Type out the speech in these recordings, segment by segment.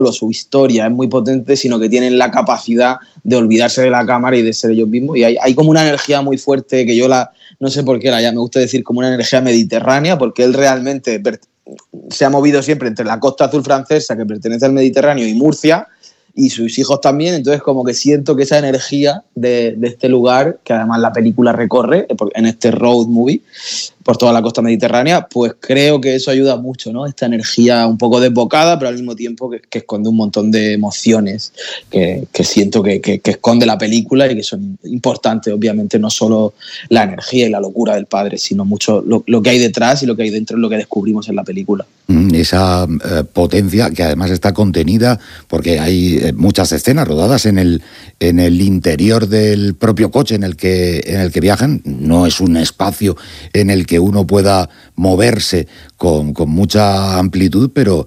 su historia es muy potente, sino que tienen la capacidad de olvidarse de la cámara y de ser ellos mismos. Y hay como una energía muy fuerte que no sé por qué me gusta decir como una energía mediterránea, porque él realmente se ha movido siempre entre la costa azul francesa, que pertenece al Mediterráneo, y Murcia, y sus hijos también. Entonces como que siento que esa energía de este lugar, que además la película recorre en este road movie por toda la costa mediterránea, pues creo que eso ayuda mucho, ¿no? Esta energía un poco desbocada, pero al mismo tiempo que esconde un montón de emociones que siento que esconde la película y que son importantes, obviamente, no solo la energía y la locura del padre, sino mucho lo que hay detrás, y lo que hay dentro es lo que descubrimos en la película. Esa potencia que además está contenida, porque hay muchas escenas rodadas en el interior del propio coche en el que viajan. No es un espacio en el que uno pueda moverse con mucha amplitud, pero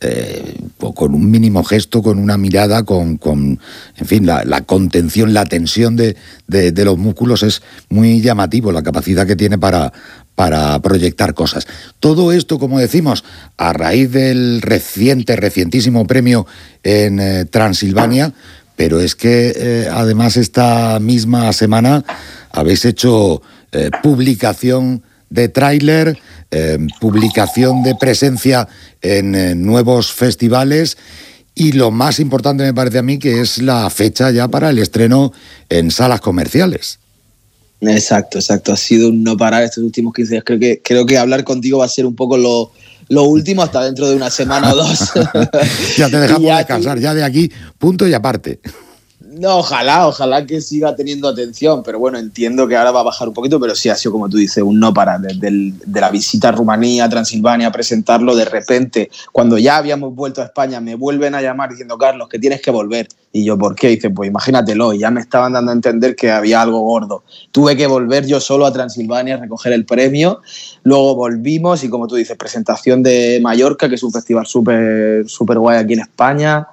con un mínimo gesto, con una mirada, en fin, la contención, la tensión de los músculos es muy llamativo, la capacidad que tiene para proyectar cosas. Todo esto, como decimos, a raíz del recientísimo premio en Transilvania, pero es que además esta misma semana habéis hecho publicación de tráiler, publicación de presencia en nuevos festivales, y lo más importante me parece a mí que es la fecha ya para el estreno en salas comerciales. Exacto. Ha sido un no parar estos últimos 15 días. Creo que hablar contigo va a ser un poco lo último, hasta dentro de una semana o dos. Ya te dejamos descansar, ya de aquí, punto y aparte. No, ojalá que siga teniendo atención, pero bueno, entiendo que ahora va a bajar un poquito, pero sí ha sido, como tú dices, un no parar. De la visita a Rumanía, Transilvania, a presentarlo, de repente, cuando ya habíamos vuelto a España, me vuelven a llamar diciendo: Carlos, que tienes que volver. Y yo, ¿por qué? Dice, pues imagínatelo, y ya me estaban dando a entender que había algo gordo. Tuve que volver yo solo a Transilvania a recoger el premio, luego volvimos y, como tú dices, presentación de Mallorca, que es un festival súper guay aquí en España.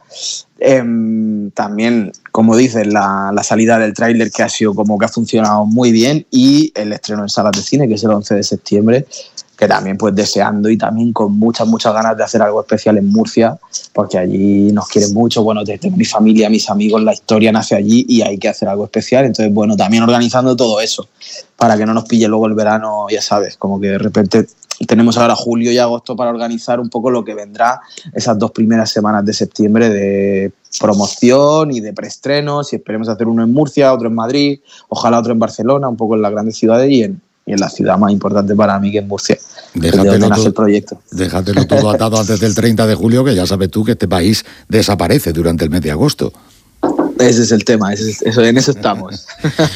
También, como dices, la salida del tráiler, que ha sido como que ha funcionado muy bien, y el estreno en salas de cine, que es el 11 de septiembre, que también pues deseando, y también con muchas ganas de hacer algo especial en Murcia, porque allí nos quieren mucho. Bueno, desde mi familia, mis amigos, la historia nace allí y hay que hacer algo especial. Entonces, bueno, también organizando todo eso para que no nos pille luego el verano, ya sabes, como que de repente tenemos ahora julio y agosto para organizar un poco lo que vendrá esas 2 primeras semanas de septiembre de promoción y de preestrenos, y esperemos hacer uno en Murcia, otro en Madrid, ojalá otro en Barcelona, un poco en las grandes ciudades, y en la ciudad más importante para mí, que es Murcia, de donde nace el proyecto. Déjatelo todo atado antes del 30 de julio, que ya sabes tú que este país desaparece durante el mes de agosto. Ese es el tema, en eso estamos.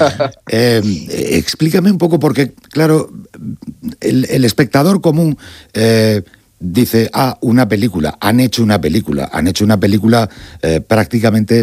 Explícame un poco, porque, claro, el espectador común dice, una película, han hecho una película prácticamente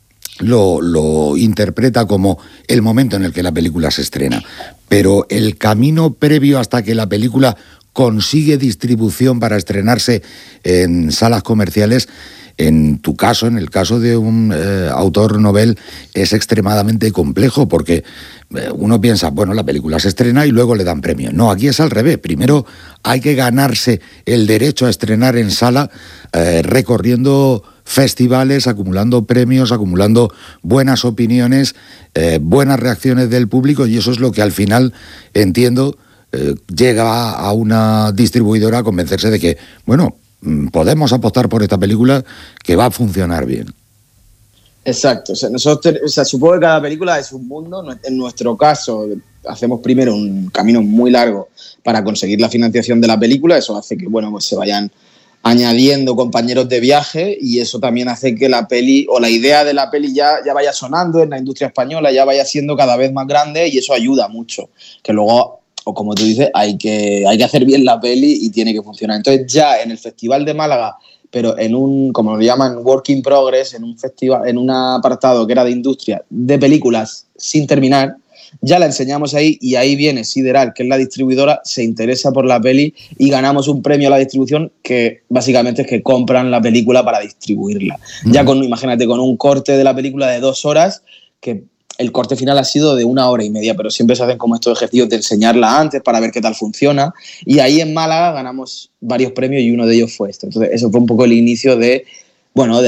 lo interpreta como el momento en el que la película se estrena. Pero el camino previo hasta que la película consigue distribución para estrenarse en salas comerciales, en tu caso, en el caso de un autor novel, es extremadamente complejo, porque uno piensa, bueno, la película se estrena y luego le dan premio. No, aquí es al revés. Primero hay que ganarse el derecho a estrenar en sala, recorriendo festivales, acumulando premios, acumulando buenas opiniones, buenas reacciones del público, y eso es lo que al final, entiendo, llega a una distribuidora a convencerse de que, bueno, podemos apostar por esta película, que va a funcionar bien. Exacto. Supongo que cada película es un mundo. En nuestro caso, hacemos primero un camino muy largo para conseguir la financiación de la película. Eso hace que, bueno, pues se vayan añadiendo compañeros de viaje, y eso también hace que la peli, o la idea de la peli, ya vaya sonando en la industria española, ya vaya siendo cada vez más grande, y eso ayuda mucho. Que luego, o como tú dices, hay que hacer bien la peli y tiene que funcionar. Entonces, ya en el Festival de Málaga, pero en un, como lo llaman, work in progress, en un festival, en un apartado que era de industria, de películas sin terminar, ya la enseñamos ahí, y ahí viene Sideral, que es la distribuidora, se interesa por la peli y ganamos un premio a la distribución, que básicamente es que compran la película para distribuirla. Ya imagínate, con un corte de la película de 2 horas, que el corte final ha sido de 1 hora y media, pero siempre se hacen como estos ejercicios de enseñarla antes para ver qué tal funciona, y ahí en Málaga ganamos varios premios y uno de ellos fue esto. Entonces eso fue un poco el inicio de Bueno,